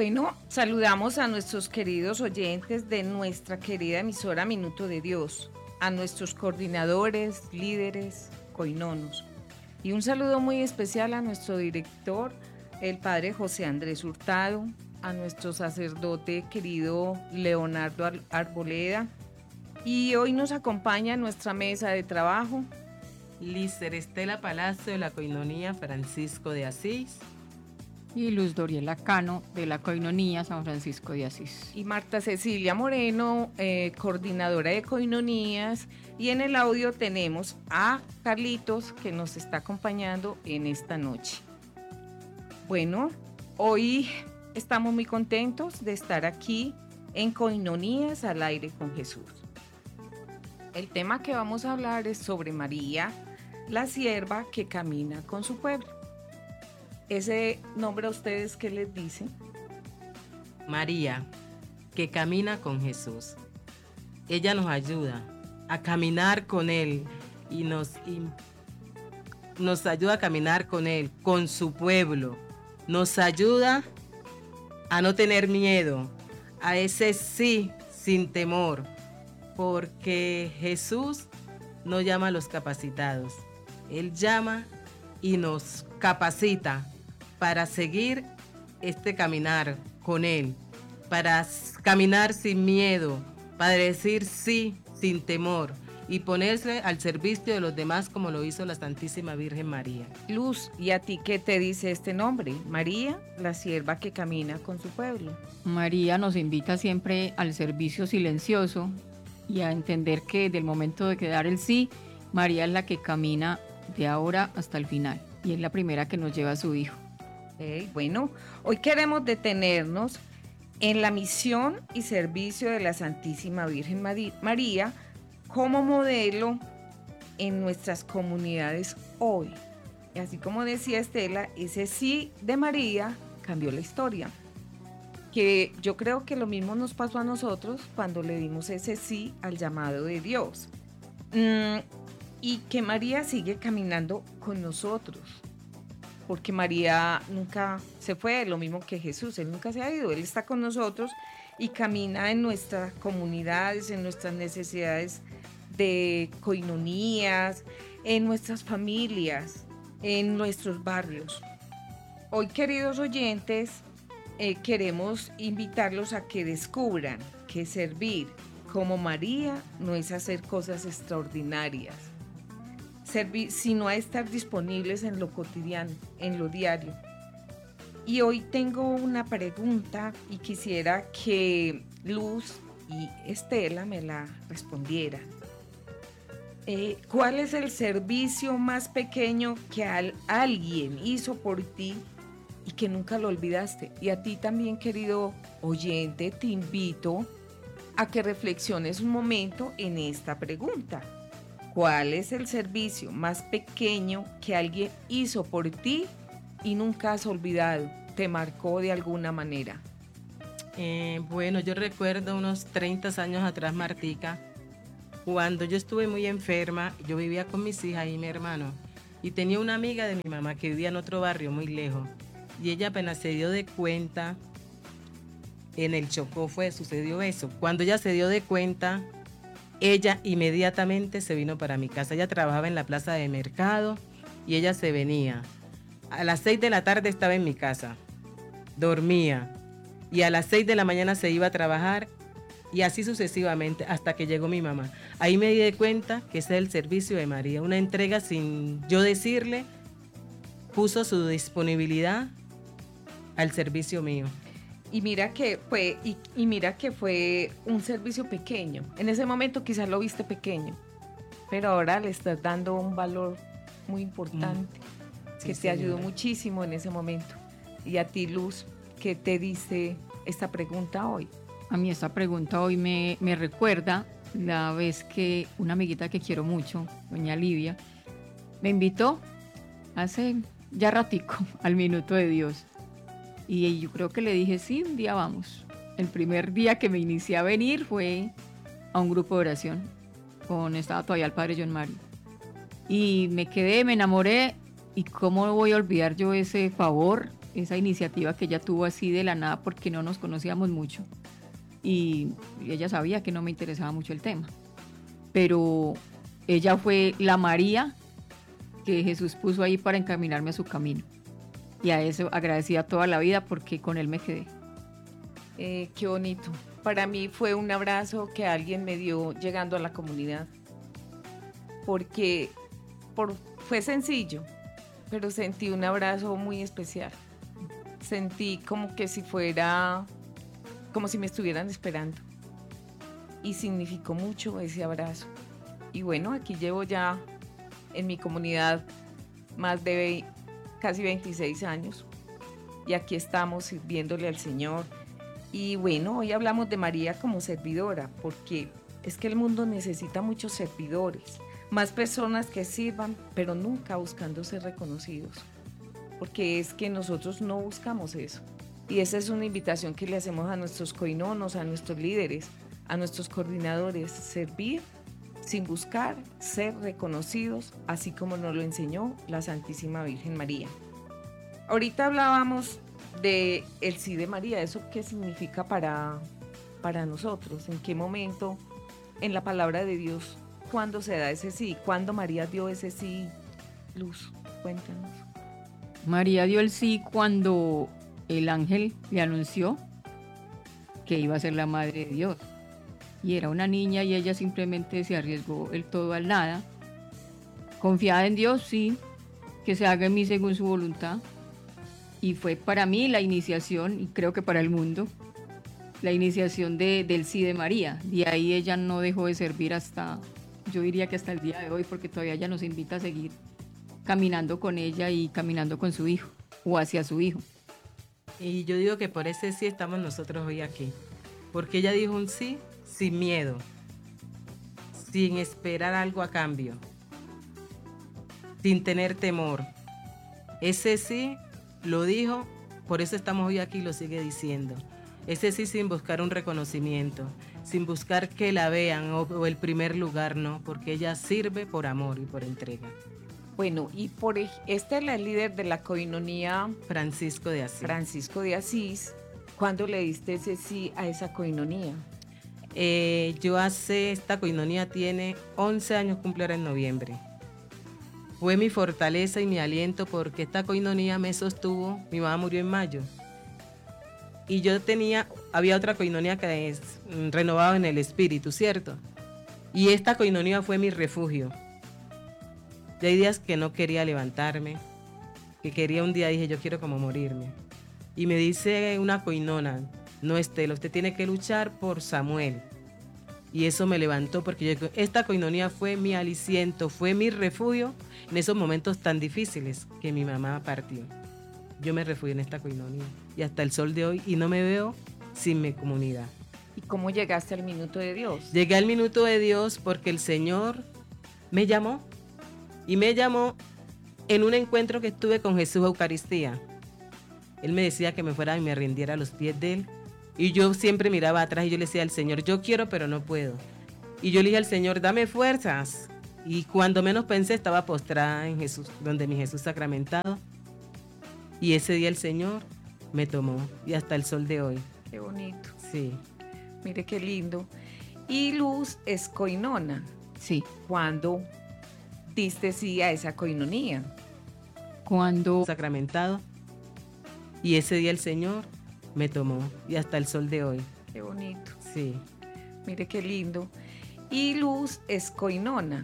Bueno, saludamos a nuestros queridos oyentes de nuestra querida emisora Minuto de Dios, a nuestros coordinadores, líderes, coinonos. Y un saludo muy especial a nuestro director, el padre José Andrés Hurtado, a nuestro sacerdote querido Leonardo Arboleda. Y hoy nos acompaña en nuestra mesa de trabajo Lister Estela Palacio de la Coinonía Francisco de Asís y Luz Doriela Cano de la Coinonía San Francisco de Asís. Y Marta Cecilia Moreno, coordinadora de Coinonías. Y en el audio tenemos a Carlitos, que nos está acompañando en esta noche. Bueno, hoy estamos muy contentos de estar aquí en Coinonías al aire con Jesús. El tema que vamos a hablar es sobre María, la sierva que camina con su pueblo. ¿Ese nombre a ustedes qué les dice? María, que camina con Jesús. Ella nos ayuda a caminar con Él y nos ayuda a caminar con Él, con su pueblo. Nos ayuda a no tener miedo, a ese sí sin temor, porque Jesús no llama a los capacitados. Él llama y nos capacita para seguir este caminar con Él, para caminar sin miedo, para decir sí sin temor y ponerse al servicio de los demás como lo hizo la Santísima Virgen María. Luz, ¿y a ti qué te dice este nombre? María, la sierva que camina con su pueblo. María nos invita siempre al servicio silencioso y a entender que del momento de dar el sí, María es la que camina de ahora hasta el final y es la primera que nos lleva a su hijo. Bueno, hoy queremos detenernos en la misión y servicio de la Santísima Virgen María como modelo en nuestras comunidades hoy. Y así como decía Estela, ese sí de María cambió la historia. Que yo creo que lo mismo nos pasó a nosotros cuando le dimos ese sí al llamado de Dios. Y que María sigue caminando con nosotros. Porque María nunca se fue, lo mismo que Jesús, Él nunca se ha ido, Él está con nosotros y camina en nuestras comunidades, en nuestras necesidades de coinonías, en nuestras familias, en nuestros barrios. Hoy, queridos oyentes, queremos invitarlos a que descubran que servir como María no es hacer cosas extraordinarias, sino a estar disponibles en lo cotidiano, en lo diario. Y hoy tengo una pregunta y quisiera que Luz y Estela me la respondieran. ¿Cuál es el servicio más pequeño que alguien hizo por ti y que nunca lo olvidaste? Y a ti también, querido oyente, te invito a que reflexiones un momento en esta pregunta. ¿Cuál es el servicio más pequeño que alguien hizo por ti y nunca has olvidado? ¿Te marcó de alguna manera? Bueno, yo recuerdo unos 30 años atrás, Martica, cuando yo estuve muy enferma. Yo vivía con mis hijas y mi hermano y tenía una amiga de mi mamá que vivía en otro barrio muy lejos y ella apenas se dio de cuenta, en el Chocó sucedió eso. Cuando ella se dio de cuenta, ella inmediatamente se vino para mi casa. Ella trabajaba en la plaza de mercado y ella se venía. A las 6 de la tarde estaba en mi casa, dormía y a las 6 de la mañana se iba a trabajar y así sucesivamente hasta que llegó mi mamá. Ahí me di cuenta que ese es el servicio de María, una entrega sin yo decirle, puso su disponibilidad al servicio mío. Y mira que fue un servicio pequeño. En ese momento quizás lo viste pequeño, pero ahora le estás dando un valor muy importante que te ayudó muchísimo en ese momento. Y a ti, Luz, ¿qué te dice esta pregunta hoy? A mí esta pregunta hoy me recuerda la vez que una amiguita que quiero mucho, doña Livia, me invitó hace ya ratico al Minuto de Dios. Y yo creo que le dije, sí, un día vamos. El primer día que me inicié a venir fue a un grupo de oración. Estaba todavía el padre John Mario. Y me quedé, me enamoré. ¿Y cómo voy a olvidar yo ese favor esa iniciativa que ella tuvo así de la nada porque no nos conocíamos mucho y ella sabía que no me interesaba mucho el tema. Pero ella fue la María que Jesús puso ahí para encaminarme a su camino. Y a eso agradecida toda la vida porque con él me quedé. Qué bonito. Para mí fue un abrazo que alguien me dio llegando a la comunidad. Porque fue sencillo, pero sentí un abrazo muy especial. Sentí como que si fuera, como si me estuvieran esperando. Y significó mucho ese abrazo. Y bueno, aquí llevo ya en mi comunidad más de casi 26 años. Y aquí estamos sirviéndole al Señor. Y bueno, hoy hablamos de María como servidora, porque es que el mundo necesita muchos servidores, más personas que sirvan, pero nunca buscando ser reconocidos, porque es que nosotros no buscamos eso. Y esa es una invitación que le hacemos a nuestros coinonos, a nuestros líderes, a nuestros coordinadores, servir sin buscar ser reconocidos, así como nos lo enseñó la Santísima Virgen María. Ahorita hablábamos de el sí de María, ¿eso qué significa para nosotros? ¿En qué momento en la palabra de Dios, cuándo se da ese sí? ¿Cuándo María dio ese sí? Luz, cuéntanos. María dio el sí cuando el ángel le anunció que iba a ser la madre de Dios. Y era una niña y ella simplemente se arriesgó el todo al nada. Confiada en Dios, sí, que se haga en mí según su voluntad. Y fue para mí la iniciación, y creo que para el mundo, la iniciación del sí de María. De ahí ella no dejó de servir hasta, yo diría que hasta el día de hoy, porque todavía ella nos invita a seguir caminando con ella y caminando con su hijo, o hacia su hijo. Y yo digo que por ese sí estamos nosotros hoy aquí. Porque ella dijo un sí sin miedo, sin esperar algo a cambio, sin tener temor. Ese sí lo dijo, por eso estamos hoy aquí y lo sigue diciendo. Ese sí sin buscar un reconocimiento, sin buscar que la vean o el primer lugar, no, porque ella sirve por amor y por entrega. Bueno, y esta es la líder de la coinonía, Francisco de Asís. Francisco de Asís. ¿Cuándo le diste ese sí a esa coinonía? Esta coinonía tiene 11 años, cumple ahora en noviembre. Fue mi fortaleza y mi aliento porque esta coinonía me sostuvo. Mi mamá murió en mayo. Y había otra coinonía que es renovado en el espíritu, ¿cierto? Y esta coinonía fue mi refugio. Y hay días que no quería levantarme, que quería un día, dije, yo quiero como morirme. Y me dice una coinona, no Estela, usted tiene que luchar por Samuel. Y eso me levantó porque esta coinonía fue mi aliciento, fue mi refugio en esos momentos tan difíciles que mi mamá partió. Yo me refugié en esta coinonía y hasta el sol de hoy y no me veo sin mi comunidad. ¿Y cómo llegaste al minuto de Dios? Llegué al minuto de Dios porque el Señor me llamó y me llamó en un encuentro que estuve con Jesús Eucaristía. Él me decía que me fuera y me rindiera a los pies de Él. Y yo siempre miraba atrás y yo le decía al Señor, yo quiero pero no puedo. Y yo le dije al Señor, dame fuerzas. Y cuando menos pensé estaba postrada en Jesús, donde mi Jesús sacramentado. Y ese día el Señor me tomó y hasta el sol de hoy. Qué bonito. Sí. Mire qué lindo. Y Luz es coinona. Sí. ¿Cuándo diste sí a esa coinonía? Cuando Sacramentado. Y ese día el Señor me tomó y hasta el sol de hoy. Qué bonito. Sí. Mire qué lindo. Y Luz es coinona.